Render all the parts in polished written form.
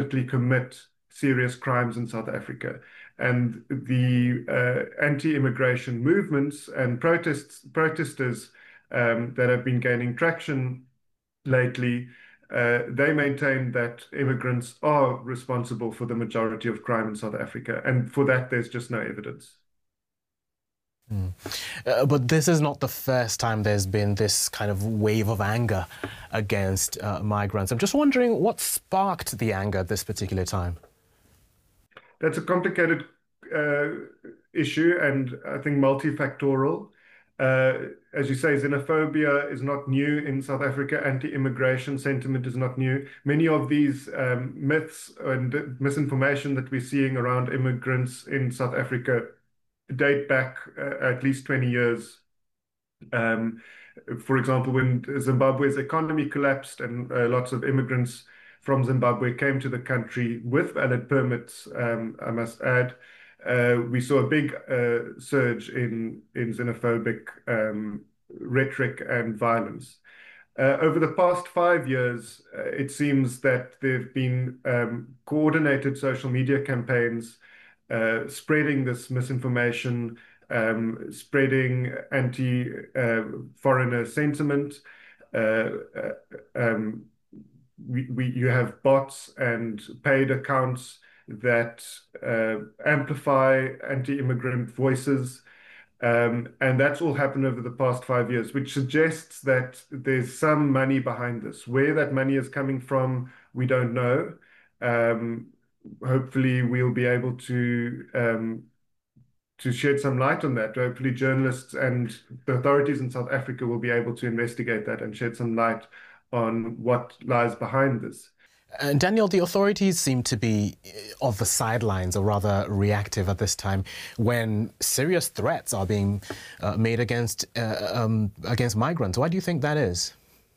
specifically commit serious crimes in South Africa. And the anti-immigration movements and protesters that have been gaining traction lately, they maintain that immigrants are responsible for the majority of crime in South Africa. And for that, there's just no evidence. But this is not the first time there's been this kind of wave of anger against migrants. I'm just wondering what sparked the anger at this particular time? That's a complicated issue, and I think multifactorial. As you say, xenophobia is not new in South Africa. Anti-immigration sentiment is not new. Many of these myths and misinformation that we're seeing around immigrants in South Africa date back at least 20 years. For example, when Zimbabwe's economy collapsed and lots of immigrants from Zimbabwe came to the country with valid permits, I must add, we saw a big surge in xenophobic rhetoric and violence. Over the past 5 years, it seems that there have been coordinated social media campaigns spreading this misinformation, spreading anti-foreigner sentiment. You have bots and paid accounts that amplify anti-immigrant voices. And that's all happened over the past 5 years, which suggests that there's some money behind this. Where that money is coming from, we don't know. Hopefully, we'll be able to shed some light on that. Hopefully, journalists and the authorities in South Africa will be able to investigate that and shed some light on what lies behind this. And Daniel, the authorities seem to be on the sidelines, or rather reactive at this time, when serious threats are being made against migrants. Why do you think that is?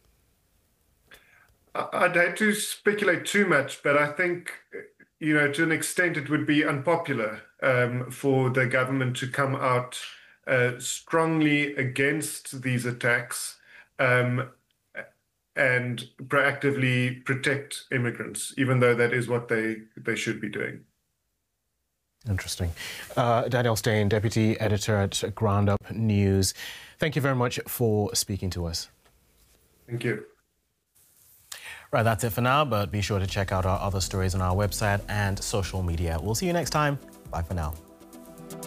I'd hate to speculate too much, but I think, to an extent, it would be unpopular for the government to come out strongly against these attacks and proactively protect immigrants, even though that is what they should be doing. Interesting. Daniel Steyn, Deputy Editor at GroundUp News. Thank you very much for speaking to us. Thank you. Right, that's it for now, but be sure to check out our other stories on our website and social media. We'll see you next time. Bye for now.